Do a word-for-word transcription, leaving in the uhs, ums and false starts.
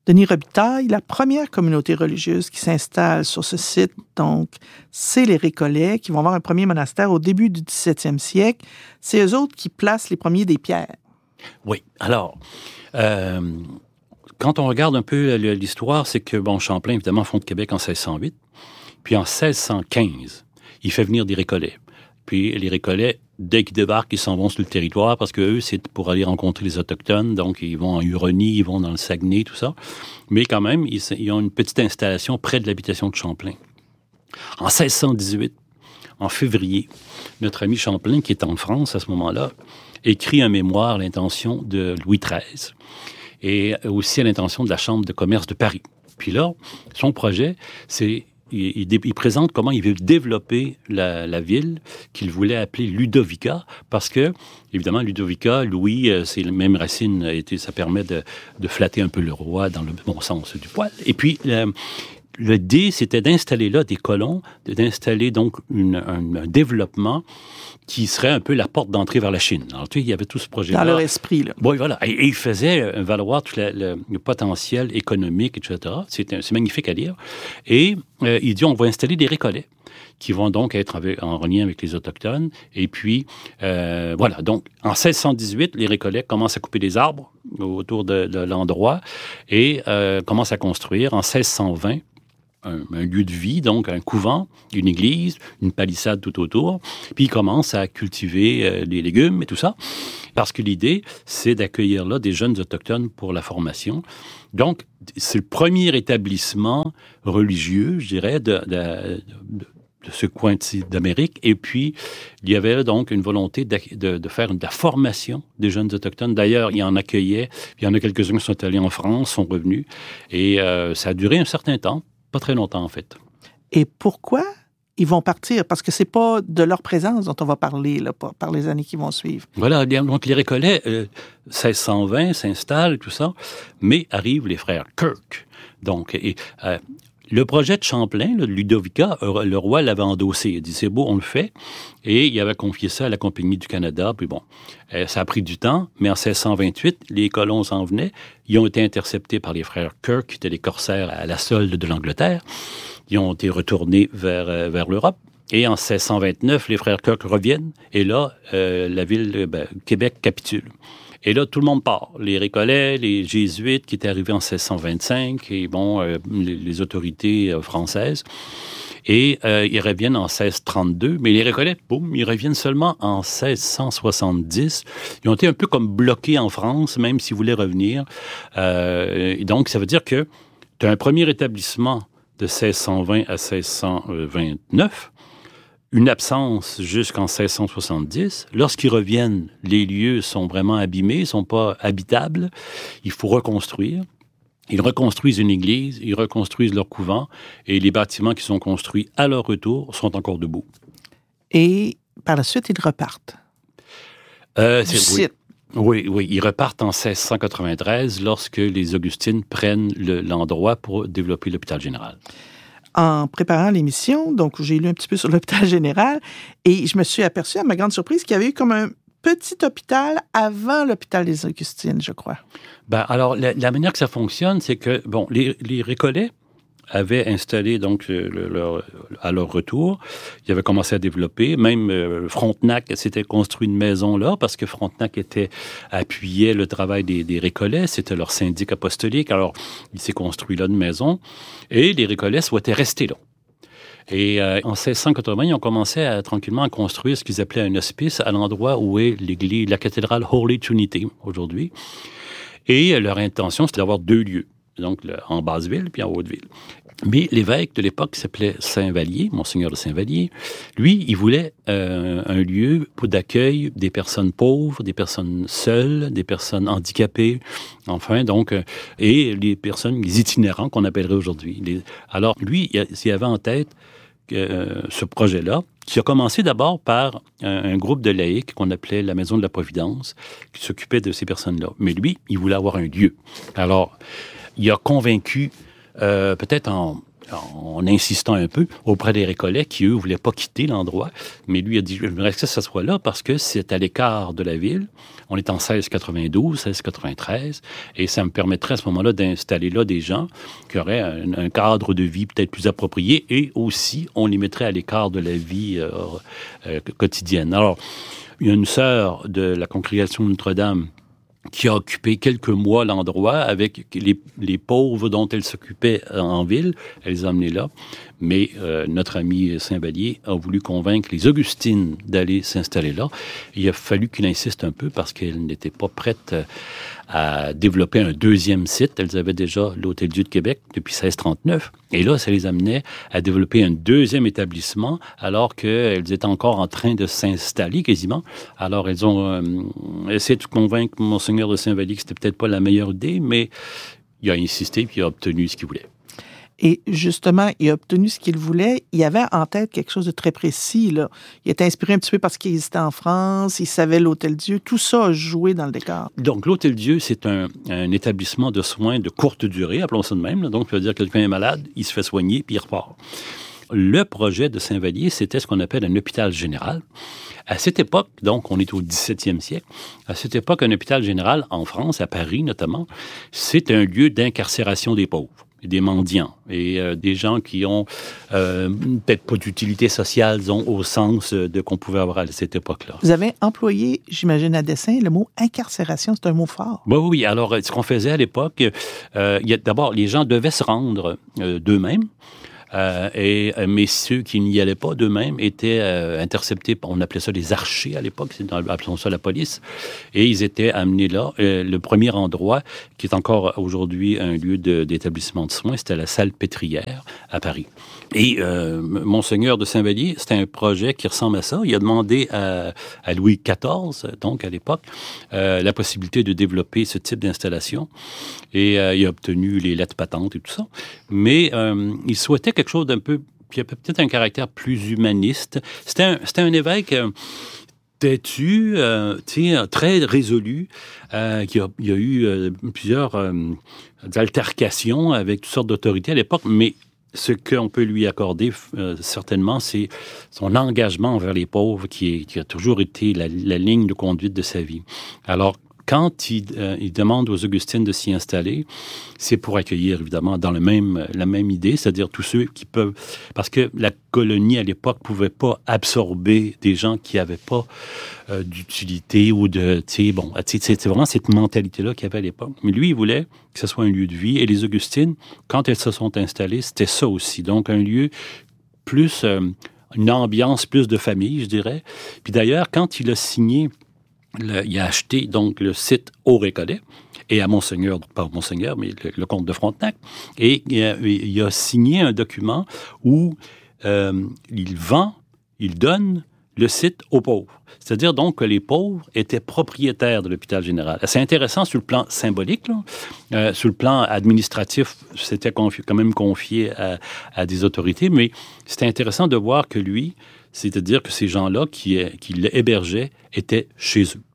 Denis Robitaille, la première communauté religieuse qui s'installe sur ce site, donc, c'est les Récollets, qui vont avoir un premier monastère au début du dix-septième siècle. C'est eux autres qui placent les premiers des pierres. Oui. Alors, euh, quand on regarde un peu l'histoire, c'est que, bon, Champlain, évidemment, fonde Québec en seize cent huit. Puis en seize cent quinze, il fait venir des Récollets. Puis les Récollets, dès qu'ils débarquent, ils s'en vont sur le territoire parce que eux, c'est pour aller rencontrer les Autochtones. Donc, ils vont en Huronie, ils vont dans le Saguenay, tout ça. Mais quand même, ils, ils ont une petite installation près de l'habitation de Champlain. En seize cent dix-huit, en février, notre ami Champlain, qui est en France à ce moment-là, écrit un mémoire à l'intention de Louis treize et aussi à l'intention de la Chambre de commerce de Paris. Puis là, son projet, c'est... Il, il, il présente comment il veut développer la, la ville qu'il voulait appeler Ludovica, parce que, évidemment, Ludovica, Louis, euh, c'est la même racine, et ça permet de, de flatter un peu le roi dans le bon sens du poil. Et puis, euh, le dé, c'était d'installer là des colons, d'installer donc une, un, un développement qui serait un peu la porte d'entrée vers la Chine. Alors, tu sais, il y avait tout ce projet-là. Dans leur esprit, là. Oui, voilà. Et, et il faisait valoir tout la, le, le potentiel économique, et cetera. C'est, c'est magnifique à lire. Et euh, il dit, on va installer des Récollets qui vont donc être avec, en lien avec les Autochtones. Et puis, euh, voilà. Donc, en seize cent dix-huit, les Récollets commencent à couper des arbres autour de, de l'endroit et euh, commencent à construire. En seize cent vingt, Un, un lieu de vie, donc un couvent, une église, une palissade tout autour. Puis ils commencent à cultiver euh, des légumes et tout ça, parce que l'idée, c'est d'accueillir là des jeunes autochtones pour la formation. Donc, c'est le premier établissement religieux, je dirais, de, de, de, de ce coin d'Amérique. Et puis, il y avait donc une volonté de, de, de faire de la formation des jeunes autochtones. D'ailleurs, il y en accueillait. Il y en a quelques-uns qui sont allés en France, sont revenus. Et euh, ça a duré un certain temps. Pas très longtemps, en fait. Et pourquoi ils vont partir? Parce que c'est pas de leur présence dont on va parler là, par, par les années qui vont suivre. Voilà, donc les Récollets, euh, seize cent vingt, s'installent, tout ça, mais arrivent les frères Kirk. Donc, et, euh, le projet de Champlain, là, de Ludovica, le roi l'avait endossé. Il a dit, c'est beau, on le fait. Et il avait confié ça à la Compagnie du Canada. Puis bon, euh, ça a pris du temps, mais en seize cent vingt-huit, les colons s'en venaient. Ils ont été interceptés par les frères Kirk, qui étaient les corsaires à la solde de l'Angleterre. Ils ont été retournés vers, euh, vers l'Europe. Et en seize cent vingt-neuf, les frères Kirk reviennent. Et là, euh, la ville, ben, Québec capitule. Et là, tout le monde part. Les Récollets, les Jésuites qui étaient arrivés en seize cent vingt-cinq, et bon, euh, les, les autorités euh, françaises. Et euh, ils reviennent en seize cent trente-deux. Mais les Récollets, boum, ils reviennent seulement en seize cent soixante-dix. Ils ont été un peu comme bloqués en France, même s'ils voulaient revenir. Euh, donc, ça veut dire que tu as un premier établissement de seize cent vingt à seize cent vingt-neuf, une absence jusqu'en seize cent soixante-dix. Lorsqu'ils reviennent, les lieux sont vraiment abîmés, ne sont pas habitables. Il faut reconstruire. Ils reconstruisent une église, ils reconstruisent leur couvent, et les bâtiments qui sont construits à leur retour sont encore debout. Et par la suite, ils repartent. Euh, du c'est, site. Oui, oui, oui, ils repartent en seize cent quatre-vingt-treize lorsque les Augustines prennent le, l'endroit pour développer l'hôpital général. En préparant l'émission, donc j'ai lu un petit peu sur l'hôpital général, et je me suis aperçu, à ma grande surprise, qu'il y avait eu comme un petit hôpital avant l'hôpital des Augustines, je crois. Ben, alors, la, la manière que ça fonctionne, c'est que, bon, les, les Récollets avaient installé, donc, le, leur, à leur retour, ils avaient commencé à développer, même euh, Frontenac s'était construit une maison là, parce que Frontenac était, appuyait le travail des, des Récollets, c'était leur syndic apostolique, alors il s'est construit là une maison, et les Récollets souhaitaient rester là. Et euh, en seize cent quatre-vingts, ils ont commencé à, tranquillement à construire ce qu'ils appelaient un hospice à l'endroit où est l'église, la cathédrale Holy Trinity aujourd'hui. Et leur intention, c'était d'avoir deux lieux, donc le, en Basse-Ville puis en Haute-Ville. Mais l'évêque de l'époque, qui s'appelait Saint-Vallier, Monseigneur de Saint-Vallier, lui, il voulait euh, un lieu pour d'accueil des personnes pauvres, des personnes seules, des personnes handicapées, enfin, donc, euh, et les personnes, les itinérants qu'on appellerait aujourd'hui. Les... Alors, lui, il avait en tête euh, ce projet-là, qui a commencé d'abord par un, un groupe de laïcs qu'on appelait la Maison de la Providence, qui s'occupait de ces personnes-là. Mais lui, il voulait avoir un lieu. Alors, il a convaincu, euh, peut-être en, en insistant un peu auprès des Récollets qui, eux, ne voulaient pas quitter l'endroit. Mais lui a dit, je voudrais que ça soit là parce que c'est à l'écart de la ville. On est en seize quatre-vingt-douze, seize quatre-vingt-treize, et ça me permettrait à ce moment-là d'installer là des gens qui auraient un, un cadre de vie peut-être plus approprié, et aussi, on les mettrait à l'écart de la vie euh, euh, quotidienne. Alors, il y a une sœur de la congrégation de Notre-Dame qui a occupé quelques mois l'endroit avec les, les pauvres dont elle s'occupait en ville. Elle les a emmenés là. Mais euh, notre ami Saint-Vallier a voulu convaincre les Augustines d'aller s'installer là. Il a fallu qu'il insiste un peu parce qu'elle n'était pas prête à développer un deuxième site. Elles avaient déjà l'Hôtel-Dieu de Québec depuis seize trente-neuf. Et là, ça les amenait à développer un deuxième établissement alors qu'elles étaient encore en train de s'installer quasiment. Alors, elles ont euh, essayé de convaincre Monseigneur de Saint-Vallier que c'était peut-être pas la meilleure idée, mais il a insisté et il a obtenu ce qu'il voulait. Et justement, il a obtenu ce qu'il voulait. Il avait en tête quelque chose de très précis, là. Il était inspiré un petit peu parce qu'il était en France, il savait l'Hôtel-Dieu. Tout ça a joué dans le décor. Donc, l'Hôtel-Dieu, c'est un, un établissement de soins de courte durée, appelons ça de même. Là. Donc, ça veut dire que quelqu'un est malade, il se fait soigner, puis il repart. Le projet de Saint-Vallier, c'était ce qu'on appelle un hôpital général. À cette époque, donc, on est au dix-septième siècle, à cette époque, un hôpital général, en France, à Paris notamment, c'est un lieu d'incarcération des pauvres, des mendiants et euh, des gens qui ont euh, peut-être pas d'utilité sociale, disons, au sens de qu'on pouvait avoir à cette époque-là. Vous avez employé, j'imagine à dessein, le mot incarcération, c'est un mot fort. Oui, oui. Alors, ce qu'on faisait à l'époque, euh, il y a, d'abord, les gens devaient se rendre euh, d'eux-mêmes. Euh, et, mais ceux qui n'y allaient pas d'eux-mêmes étaient euh, interceptés, on appelait ça les archers à l'époque, c'est dans, appelons ça la police, et ils étaient amenés là. Euh, le premier endroit, qui est encore aujourd'hui un lieu de, d'établissement de soins, c'était la salle pétrière à Paris. Et euh, Monseigneur de Saint-Vallier, c'était un projet qui ressemble à ça. Il a demandé à, à Louis quatorze, donc à l'époque, euh, la possibilité de développer ce type d'installation. Et euh, il a obtenu les lettres patentes et tout ça. Mais euh, il souhaitait quelque chose d'un peu, qui avait peut-être un caractère plus humaniste. C'était un, c'était un évêque euh, têtu, euh, très résolu, euh, qui a, il y a eu euh, plusieurs euh, altercations avec toutes sortes d'autorités à l'époque, mais ce qu'on peut lui accorder, euh, certainement, c'est son engagement envers les pauvres qui, est, qui a toujours été la, la ligne de conduite de sa vie. Alors, quand il, euh, il demande aux Augustines de s'y installer, c'est pour accueillir, évidemment, dans le même, la même idée, c'est-à-dire tous ceux qui peuvent... Parce que la colonie, à l'époque, ne pouvait pas absorber des gens qui n'avaient pas euh, d'utilité ou de... Tu sais, bon, c'est vraiment cette mentalité-là qu'il y avait à l'époque. Mais lui, il voulait que ce soit un lieu de vie. Et les Augustines, quand elles se sont installées, c'était ça aussi. Donc, un lieu plus... Euh, une ambiance plus de famille, je dirais. Puis d'ailleurs, quand il a signé... Le, il a acheté donc le site au Récollet et à Monseigneur, pas Monseigneur, mais le, le comte de Frontenac, et il a, il a signé un document où euh, il vend, il donne le site aux pauvres. C'est-à-dire donc que les pauvres étaient propriétaires de l'hôpital général. C'est intéressant sur le plan symbolique, là. Euh, sur le plan administratif, c'était confi- quand même confié à, à des autorités, mais c'était intéressant de voir que lui, c'est-à-dire que ces gens-là qui, qui l'hébergeaient étaient chez eux.